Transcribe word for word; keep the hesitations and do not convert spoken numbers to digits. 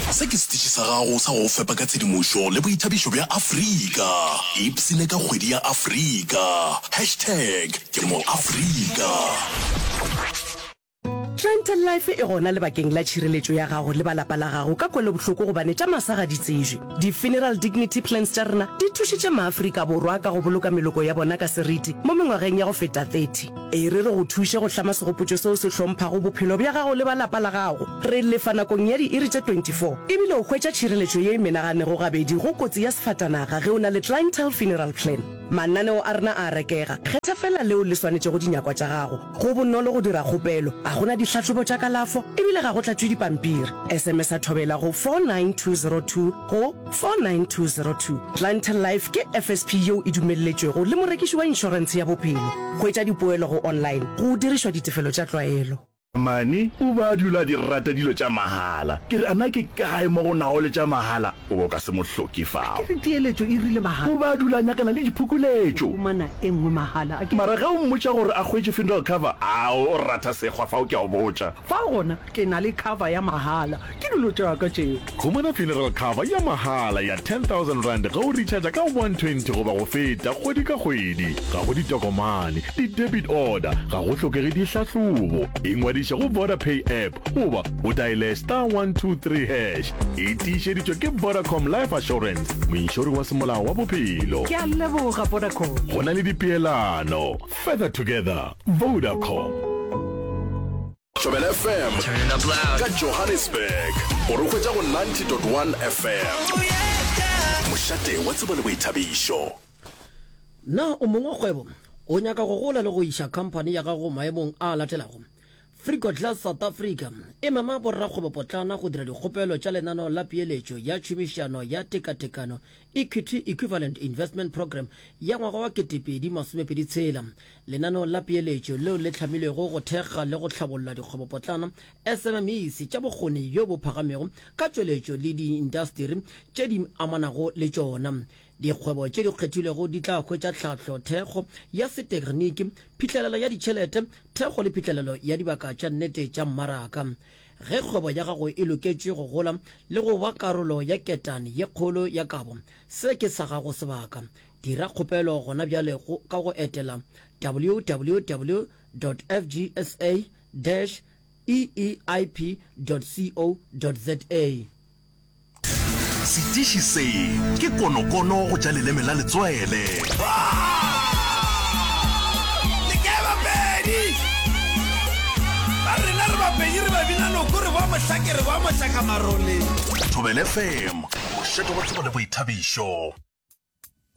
Se ke setiši sa gago sa go fepa ka tshedimošo le boithabišo bja Afrika. Ipsene ka kgwedi ya Afrika. Hashtag ke mo Afrika. Trenton Life e gona le bakeng la tšhireletšo ya gago le balapa la gago ka kwele bohloko gobane tša masaga di tsejwe. Di-funeral dignity plans tša rena di thušitše maAfrika Borwa ka go boloka meloko ya bona ka seriti mo mengwageng ya go feta thirty. E re re go thuše go hlama segopotšo seo se hlomphago bophelo bja gago le balapa la gago. Re lefa nakong ya di-iri tše twenty-four ebile o hwetša tšhireletšo ye e menaganego gabedi go kotsi ya sefatanaga ge o na le clientele funeral plan. Mananeo a rena a rekega, kgetha fela leo le swanetše go dinyakwa tša gago. Go bonolo go dira kgopelo, a gona ditlhatlhobo tša kalafo ebile ga go tlatšwe dipampiri. S M S a thobela go four nine two zero two go four nine two zero two. Clientele Life ke F S P yeo e dumelletšwego le morekiši wa inšorense ya bophelo. Hwetša dipoelo go online go dirišwa ditefelo tša tlwaelo. Mani o ba dula di rata dilo tša mahala ke re ana ke kae mo go nao le tša mahala o bo ka se mo hloki fao ke tieletšo e rile mahala o ba dula nyakana le diphukuletšo o mana e nngwe mahala mara ga o mmotša gore a hwetše funeral cover a o rata sekgwa fao ke a o botša fa gona ke na le cover ya mahala ke dilo tša ka tšeo go bona funeral cover ya mahala ya ten thousand rand ga o recharge ka one twenty goba go feta kgwedi ka kgwedi ga go ditokomane di-debit order ga go hlokege dihlahlobo engwadiša go VodaPay app goba o diale star one two three hash e tiišeditšwe ke Vodacom Life Assurance moinšori wa semolao wa bophelo ke a leboga Vodacom go na le dipeelano further together Vodacom. Chobel F M Turn it up loud. ka Johannesburg o re hwetša go ninety point one F M. Mošate wa tsebo le boithabišo. Na o mongwe kgwebo o nyaka go gola le go iša company ya gago maemong a latelago. Frico Glass South Africa e mama borra kgwebo potlana go dira dikgopelo tša lenaneo la peeletšo ya tšhomišano ya tekatekano Equity Equivalent Investment Program ya ngwaga wa ketepedi masomepedi tshela. Lenaneo la peeletšo leo le hlamilwego go thekga le go tlhabolola dikgwebo potlana S M M Es tša bokgoni yo bo phagamego ka tšweletšo le diindasteri tše di amanago le tšona. Dikgwebo tše di kgethilwego di tla hwetša tlhahlo thekgo ya setekniki phitlhelelo ya ditšhelete thekgo le phitlhelelo ya dibaka tša nnete tša mmaraka. Ge kgwebo ya gago e loketše go gola le go ba karolo ya ketane ye kgolo ya kabo se ke sa gago sebaka dira kgopelo gona bjale ka go etela w w w dot f g s a dash e e i p dot co dot z a. Setiši se ke konokono go tša leleme la letswele. Lekeba pedi ba rena re bapedi re ba bina noko re ba mohlake re ba mohlaka marole. Chobel F M mošate wa tsebo le boithabišo.